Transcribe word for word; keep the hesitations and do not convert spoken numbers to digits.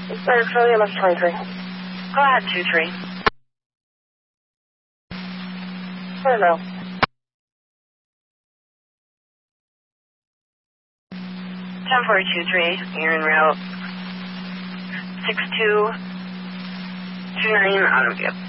Sorry, Charlie, eleven twenty-three. Go ahead, two three. Hello. ten four two three, you're en route. six two two nine, automobile.